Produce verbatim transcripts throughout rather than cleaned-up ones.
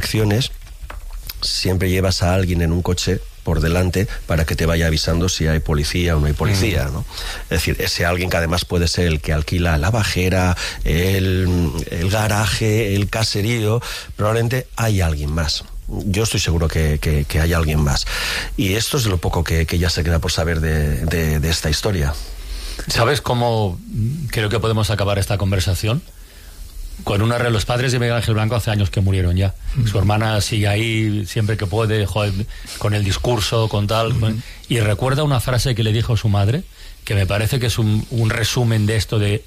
acciones, siempre llevas a alguien en un coche por delante para que te vaya avisando si hay policía o no hay policía, ¿no? Es decir, ese alguien que además puede ser el que alquila la bajera, el, el garaje, el caserío, probablemente hay alguien más. Yo estoy seguro que, que, que hay alguien más. Y esto es lo poco que, que ya se queda por saber de, de, de esta historia. ¿Sabes cómo creo que podemos acabar esta conversación? Con una los padres de Miguel Ángel Blanco hace años que murieron ya. Mm. Su hermana sigue ahí siempre que puede, joder, con el discurso, con tal. Mm. Con, y recuerda una frase que le dijo su madre, que me parece que es un, un resumen de esto, de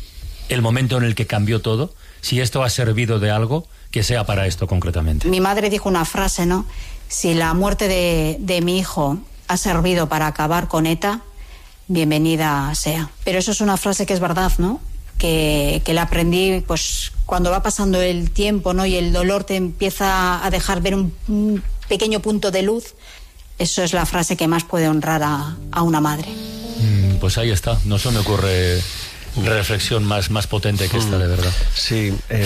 el momento en el que cambió todo. Si esto ha servido de algo, que sea para esto concretamente. Mi madre dijo una frase, ¿no? Si la muerte de, de mi hijo ha servido para acabar con ETA, bienvenida sea. Pero eso es una frase que es verdad, ¿no? Que, que la aprendí pues cuando va pasando el tiempo, ¿no? Y el dolor te empieza a dejar ver un, un pequeño punto de luz. Eso es la frase que más puede honrar a, a una madre. Mm, pues ahí está. No se me ocurre reflexión más, más potente que esta, de verdad. Sí. Eh,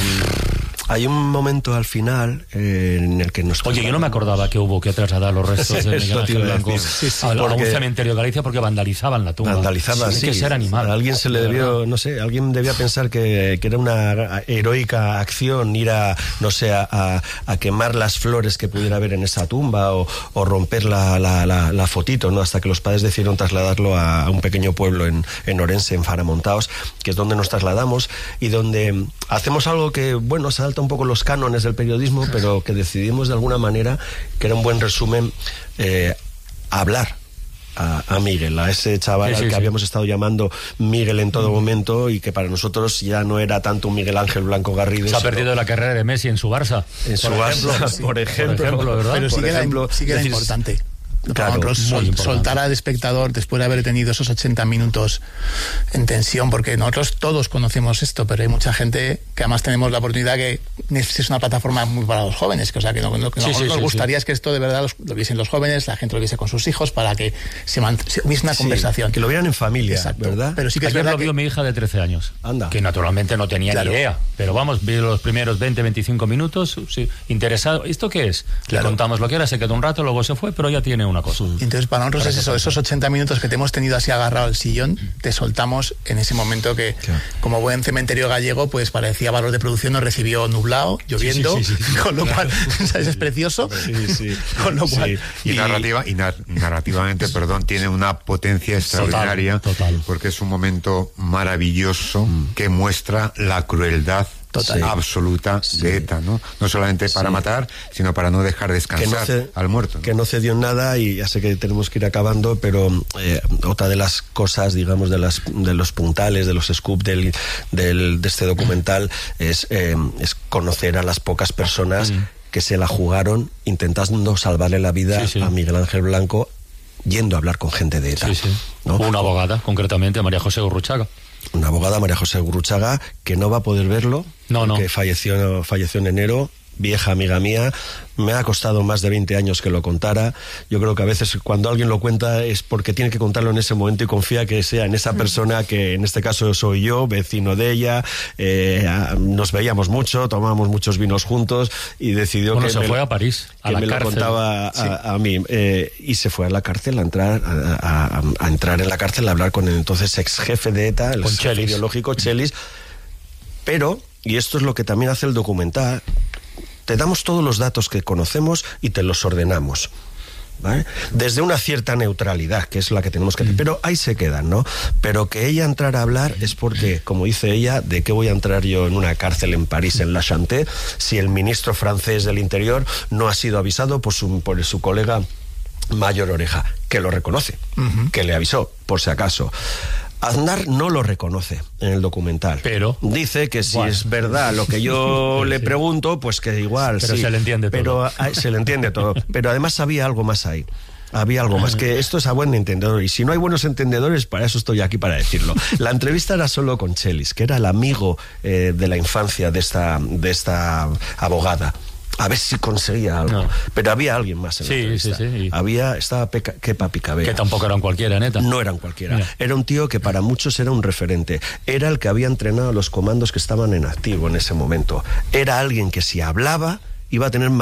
hay un momento al final eh, en el que nos... Oye, yo no me acordaba que hubo que trasladar los restos de Miguel Ángel Blanco sí, sí, a, a un cementerio de Galicia porque vandalizaban la tumba. Vandalizaban, sí. Tiene que ser animal. A alguien se le debió, no sé, alguien debía pensar que, que era una heroica acción ir a, no sé, a, a quemar las flores que pudiera haber en esa tumba o, o romper la, la, la, la fotito, ¿no? Hasta que los padres decidieron trasladarlo a, a un pequeño pueblo en, en Orense, en Faramontaos, que es donde nos trasladamos y donde hacemos algo que, bueno, salta un poco los cánones del periodismo, pero que decidimos de alguna manera que era un buen resumen eh, hablar a, a Miguel, a ese chaval sí, sí, al que sí. habíamos estado llamando Miguel en todo mm. momento y que para nosotros ya no era tanto un Miguel Ángel Blanco Garrido. Se ha perdido la carrera de Messi en su Barça. En su Barça, sí, por ejemplo, por ejemplo, ¿verdad? Pero sí por que ejemplo, era, sí que era decir, importante. Claro, nosotros sol, soltar al espectador después de haber tenido esos ochenta minutos en tensión, porque nosotros todos conocemos esto, pero hay mucha gente que además tenemos la oportunidad que es una plataforma muy para los jóvenes, que, o sea, que, no, que sí, sí, nos sí, gustaría sí. es que esto de verdad los, lo viesen los jóvenes, la gente lo viese con sus hijos, para que se, se hubiese una sí, conversación. Que lo vieran en familia, exacto, ¿verdad? Pero sí que Ayer es verdad lo vio que... mi hija de trece años, Anda. Que naturalmente no tenía claro. ni idea, pero vamos, vi los primeros veinte, veinticinco minutos, sí, interesado. ¿Esto qué es? Claro. Le contamos lo que era, se quedó un rato, luego se fue, pero ya tiene una cosa. Y entonces para nosotros es eso, esos ochenta minutos que te hemos tenido así agarrado al sillón, te soltamos en ese momento que, claro. como buen cementerio gallego, pues parecía valor de producción, nos recibió nublado, lloviendo, sí, sí, sí, sí, con lo claro. cual, ¿sabes? Es precioso. Sí, sí. Con lo cual. Sí. Y, y, narrativa, y nar, narrativamente, perdón, tiene una potencia extraordinaria, total, total. porque es un momento maravilloso mm. que muestra la crueldad total, sí. absoluta sí. de ETA, ¿no? No solamente para sí. matar, sino para no dejar descansar que no ce- al muerto, ¿no? Que no cedió nada, y ya sé que tenemos que ir acabando, pero eh, otra de las cosas, digamos, de las de los puntales, de los scoops del, del, de este documental es, eh, es conocer a las pocas personas mm. que se la jugaron intentando salvarle la vida sí, sí. a Miguel Ángel Blanco, yendo a hablar con gente de ETA. Sí, sí. ¿No? Una abogada, concretamente, María José Gurruchaga. Una abogada, María José Gurruchaga, que no va a poder verlo, no, no. que falleció, falleció en enero, vieja amiga mía. Me ha costado más de veinte años que lo contara. Yo creo que a veces cuando alguien lo cuenta es porque tiene que contarlo en ese momento y confía que sea en esa persona, que en este caso soy yo, vecino de ella. Eh, nos veíamos mucho, tomábamos muchos vinos juntos y decidió bueno, que se me, fue a París, a que la me cárcel. lo contaba a, sí. a, a mí. Eh, y se fue a la cárcel a entrar a, a, a entrar en la cárcel a hablar con el entonces ex jefe de ETA, el jefe ideológico Chelis. Pero, y esto es lo que también hace el documental, te damos todos los datos que conocemos y te los ordenamos, ¿vale? Desde una cierta neutralidad, que es la que tenemos que hacer, pero ahí se quedan, ¿no? Pero que ella entrara a hablar es porque, como dice ella, ¿de qué voy a entrar yo en una cárcel en París, en La Chanté, si el ministro francés del Interior no ha sido avisado por su, por su colega Mayor Oreja, que lo reconoce, uh-huh. que le avisó, por si acaso? Aznar no lo reconoce en el documental. Pero dice que si bueno. es verdad lo que yo sí, le sí. pregunto, pues que igual pero sí. se le entiende todo. Pero a, se le entiende todo. Pero además había algo más ahí. Había algo más, que esto es a buen entendedor, y si no hay buenos entendedores, para eso estoy aquí, para decirlo. La entrevista era solo con Chelis, que era el amigo eh, de la infancia de esta, de esta abogada. A ver si conseguía algo. No. Pero había alguien más en sí, la entrevista. Sí, sí, sí. Había, estaba Peca, Kepa Picabea. Que tampoco eran cualquiera, neta. No eran cualquiera. Mira. Era un tío que para muchos era un referente. Era el que había entrenado a los comandos que estaban en activo en ese momento. Era alguien que si hablaba iba a tener más